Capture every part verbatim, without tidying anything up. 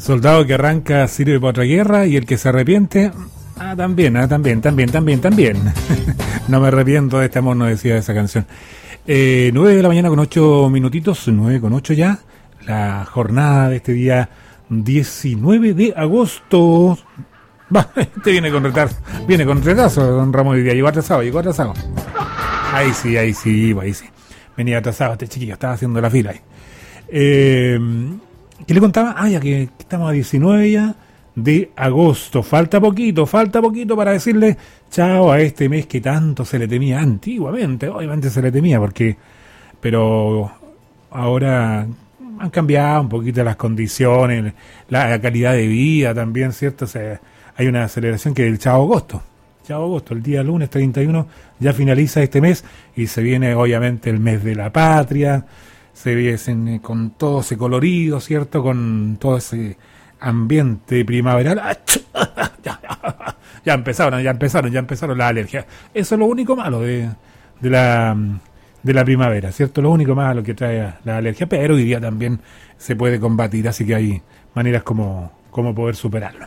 Soldado que arranca sirve para otra guerra y el que se arrepiente, ah, también, ah, también, también, también, también. No me arrepiento de este amor, no decía esa canción. Eh, nueve de la mañana con ocho minutitos, nueve con ocho ya, la jornada de este día diecinueve de agosto. Va, este viene con retraso, viene con retraso, don Ramón, hoy día llegó atrasado, llegó atrasado. Ahí sí, ahí sí, ahí sí. Venía atrasado este chiquillo, estaba haciendo la fila ahí. Eh, ¿Qué le contaba? Ah, ya que estamos a diecinueve ya de agosto. Falta poquito, falta poquito para decirle chao a este mes que tanto se le temía antiguamente. Obviamente se le temía porque, pero ahora han cambiado un poquito las condiciones, la, la calidad de vida también, ¿cierto? O sea, hay una aceleración que el chao agosto. Chao agosto, el día lunes treinta y uno ya finaliza este mes y se viene obviamente el mes de la patria. Se viesen con todo ese colorido, ¿cierto? Con todo ese ambiente primaveral. Ya, ya, ya empezaron, ya empezaron, ya empezaron las alergias. Eso es lo único malo de, de la de la primavera, ¿cierto? Lo único malo que trae la alergia, pero hoy día también se puede combatir, así que hay maneras como, como poder superarlo.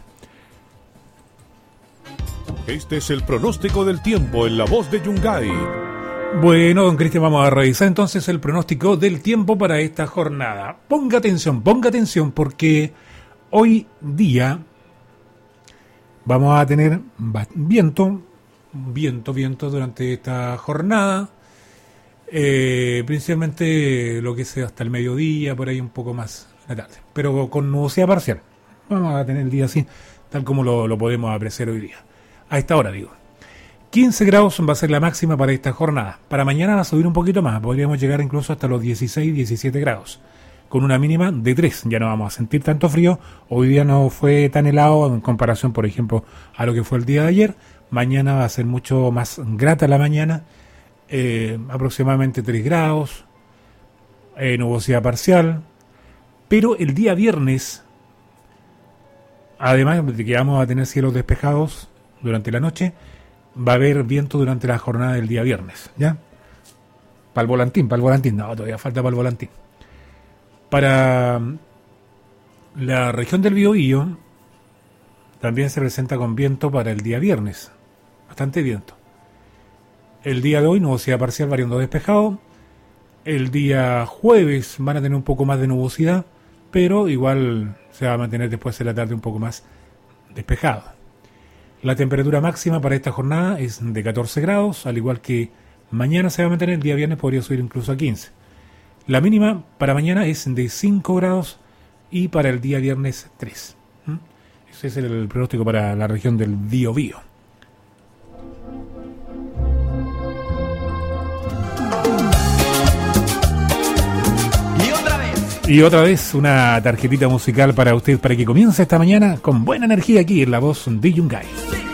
Este es el pronóstico del tiempo en la voz de Yungay. Bueno, don Cristian, vamos a revisar entonces el pronóstico del tiempo para esta jornada. Ponga atención, ponga atención, porque hoy día vamos a tener viento, viento, viento durante esta jornada, eh, principalmente lo que sea hasta el mediodía, por ahí un poco más la tarde, pero con nubosidad parcial. Vamos a tener el día así, tal como lo, lo podemos apreciar hoy día, a esta hora digo. quince grados va a ser la máxima para esta jornada. Para mañana va a subir un poquito más. Podríamos llegar incluso hasta los dieciséis, diecisiete grados. Con una mínima de tres. Ya no vamos a sentir tanto frío. Hoy día no fue tan helado en comparación, por ejemplo, a lo que fue el día de ayer. Mañana va a ser mucho más grata la mañana. Eh, aproximadamente tres grados. Eh, nubosidad parcial. Pero el día viernes, además de que vamos a tener cielos despejados durante la noche, va a haber viento durante la jornada del día viernes, ¿ya? Para el volantín, para el volantín. No, todavía falta para el volantín. Para la región del Biobío también se presenta con viento para el día viernes. Bastante viento. El día de hoy, nubosidad parcial variando despejado. El día jueves van a tener un poco más de nubosidad, pero igual se va a mantener después de la tarde un poco más despejado. La temperatura máxima para esta jornada es de catorce grados, al igual que mañana se va a mantener, el día viernes podría subir incluso a quince. La mínima para mañana es de cinco grados y para el día viernes tres. ¿Mm? Ese es el pronóstico para la región del Biobío. Y otra vez. Y otra vez una tarjetita musical para usted, para que comience esta mañana con buena energía aquí en la voz de Yungay.